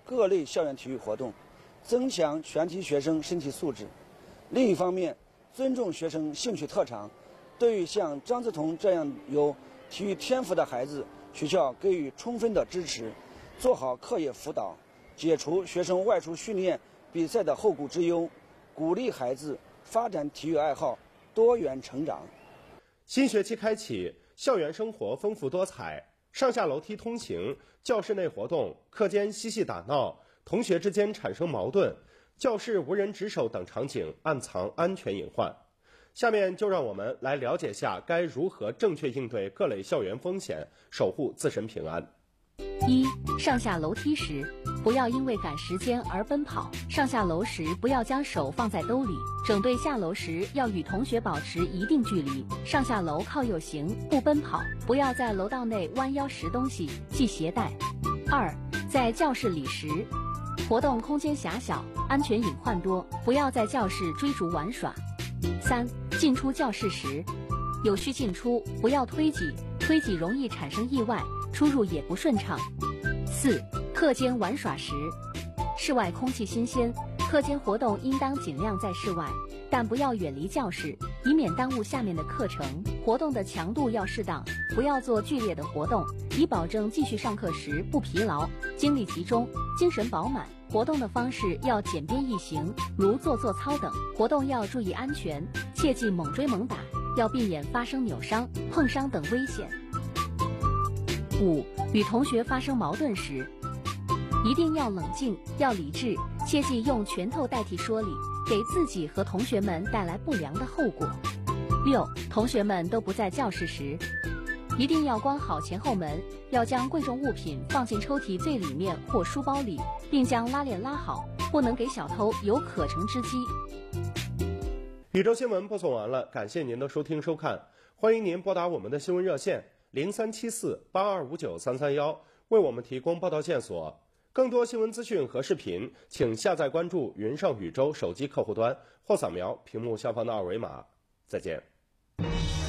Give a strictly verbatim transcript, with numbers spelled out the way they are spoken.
各类校园体育活动，增强全体学生身体素质。另一方面，尊重学生兴趣特长，对于像张志彤这样有体育天赋的孩子，学校给予充分的支持，做好课业辅导，解除学生外出训练比赛的后顾之忧，鼓励孩子发展体育爱好，多元成长。 新学期开启，校园生活丰富多彩，上下楼梯通行，教室内活动，课间嬉戏打闹，同学之间产生矛盾，教室无人值守等场景暗藏安全隐患。下面就让我们来了解下该如何正确应对各类校园风险，守护自身平安。 一、上下楼梯时，不要因为赶时间而奔跑。上下楼时不要将手放在兜里，整队下楼时要与同学保持一定距离。上下楼靠右行，不奔跑。不要在楼道内弯腰拾东西，系鞋带。二、在教室里时，活动空间狭小，安全隐患多，不要在教室追逐玩耍。三、进出教室时，有序进出，不要推挤，推挤容易产生意外，出入也不顺畅。四、课间玩耍时，室外空气新鲜，课间活动应当尽量在室外，但不要远离教室，以免耽误下面的课程。活动的强度要适当，不要做剧烈的活动，以保证继续上课时不疲劳，精力集中，精神饱满。活动的方式要简便易行，如做做操等。活动要注意安全，切忌猛追猛打，要避免发生扭伤、碰伤等危险。五、与同学发生矛盾时，一定要冷静，要理智，切忌用拳头代替说理，给自己和同学们带来不良的后果。六、同学们都不在教室时，一定要关好前后门，要将贵重物品放进抽屉最里面或书包里，并将拉链拉好，不能给小偷有可乘之机。 宇宙新闻播送完了，感谢您的收听收看，欢迎您拨打我们的新闻热线零三七四八二五九三三一，为我们提供报道线索。更多新闻资讯和视频，请下载关注云上宇宙手机客户端或扫描屏幕下方的二维码。再见。